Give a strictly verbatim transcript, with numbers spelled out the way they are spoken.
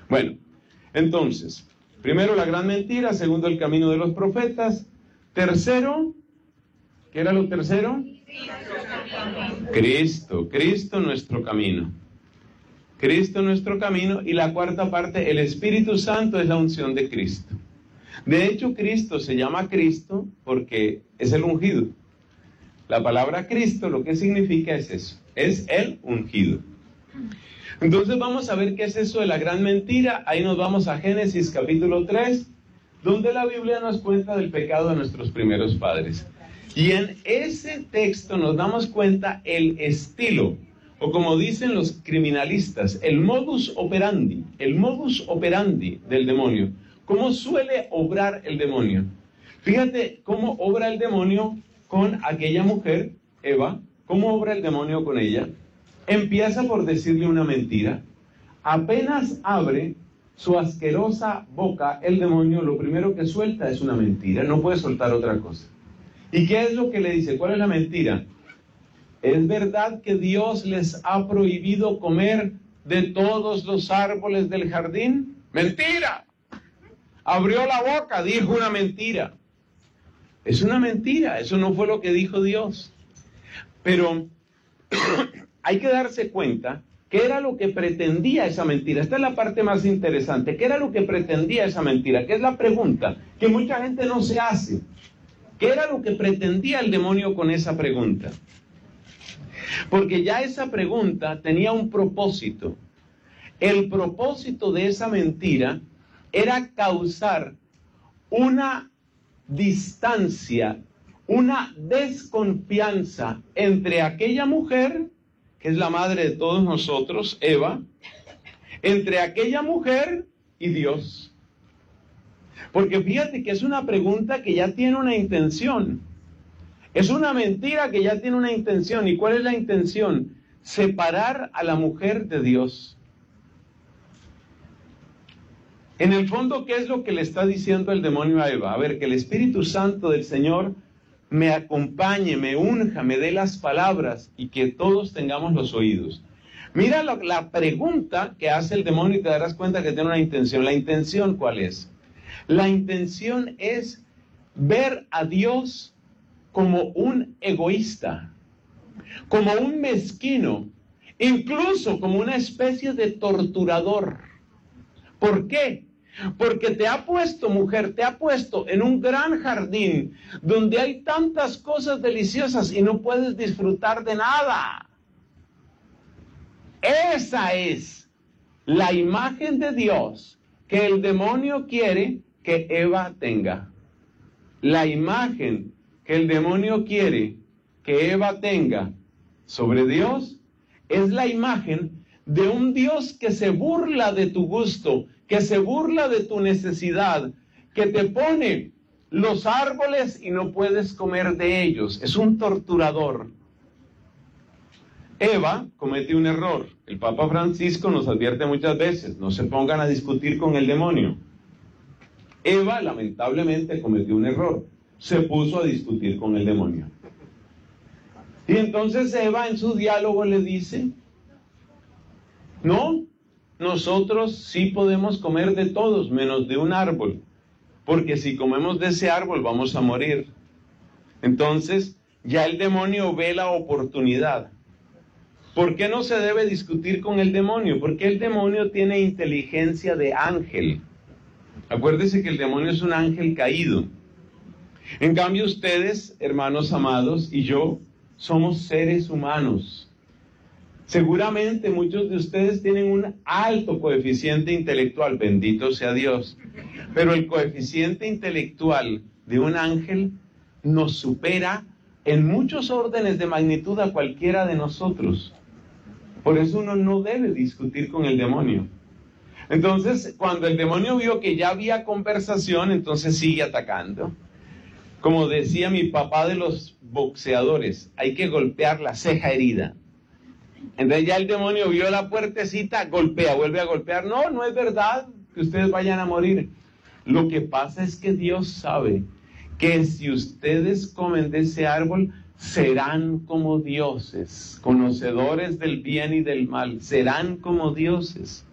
Bueno, entonces, primero la gran mentira, segundo el camino de los profetas, tercero, ¿qué era lo tercero? Cristo, Cristo nuestro camino. Cristo nuestro camino, y la cuarta parte, el Espíritu Santo es la unción de Cristo. De hecho, Cristo se llama Cristo porque es el ungido. La palabra Cristo lo que significa es eso, es el ungido. Entonces vamos a ver qué es eso de la gran mentira. Ahí nos vamos a Génesis capítulo tres, donde la Biblia nos cuenta del pecado de nuestros primeros padres. Y en ese texto nos damos cuenta el estilo, o como dicen los criminalistas, el modus operandi, el modus operandi del demonio. ¿Cómo suele obrar el demonio? Fíjate cómo obra el demonio con aquella mujer, Eva. ¿Cómo obra el demonio con ella? Empieza por decirle una mentira. Apenas abre su asquerosa boca, el demonio lo primero que suelta es una mentira. No puede soltar otra cosa. ¿Y qué es lo que le dice? ¿Cuál es la mentira? ¿Es verdad que Dios les ha prohibido comer de todos los árboles del jardín? ¡Mentira! Abrió la boca, dijo una mentira. Es una mentira, eso no fue lo que dijo Dios. Pero hay que darse cuenta qué era lo que pretendía esa mentira. Esta es la parte más interesante. ¿Qué era lo que pretendía esa mentira? ¿Qué es la pregunta que mucha gente no se hace? ¿Qué era lo que pretendía el demonio con esa pregunta? Porque ya esa pregunta tenía un propósito. El propósito de esa mentira era causar una distancia, una desconfianza entre aquella mujer, que es la madre de todos nosotros, Eva, entre aquella mujer y Dios. Porque fíjate que es una pregunta que ya tiene una intención. Es una mentira que ya tiene una intención. ¿Y cuál es la intención? Separar a la mujer de Dios. En el fondo, ¿qué es lo que le está diciendo el demonio a Eva? A ver, que el Espíritu Santo del Señor me acompañe, me unja, me dé las palabras y que todos tengamos los oídos. Mira la, la pregunta que hace el demonio y te darás cuenta que tiene una intención. ¿La intención cuál es? La intención es ver a Dios como un egoísta, como un mezquino, incluso como una especie de torturador. ¿Por qué? Porque te ha puesto, mujer, te ha puesto en un gran jardín donde hay tantas cosas deliciosas y no puedes disfrutar de nada. Esa es la imagen de Dios que el demonio quiere que Eva tenga. La imagen que el demonio quiere que Eva tenga sobre Dios es la imagen de un Dios que se burla de tu gusto, que se burla de tu necesidad, que te pone los árboles y no puedes comer de ellos. Es un torturador. Eva cometió un error. El Papa Francisco nos advierte muchas veces, no se pongan a discutir con el demonio. Eva lamentablemente cometió un error. Se puso a discutir con el demonio. Y entonces Eva en su diálogo le dice, no, nosotros sí podemos comer de todos, menos de un árbol, porque si comemos de ese árbol vamos a morir. Entonces ya el demonio ve la oportunidad. ¿Por qué no se debe discutir con el demonio? Porque el demonio tiene inteligencia de ángel. Acuérdese que el demonio es un ángel caído. En cambio ustedes, hermanos amados, y yo, somos seres humanos. Seguramente muchos de ustedes tienen un alto coeficiente intelectual, bendito sea Dios. Pero el coeficiente intelectual de un ángel nos supera en muchos órdenes de magnitud a cualquiera de nosotros. Por eso uno no debe discutir con el demonio. Entonces, cuando el demonio vio que ya había conversación, entonces sigue atacando. Como decía mi papá de los boxeadores, hay que golpear la ceja herida. Entonces ya el demonio vio la puertecita, golpea, vuelve a golpear. No, no es verdad que ustedes vayan a morir. Lo que pasa es que Dios sabe que si ustedes comen de ese árbol, serán como dioses, conocedores del bien y del mal, serán como dioses.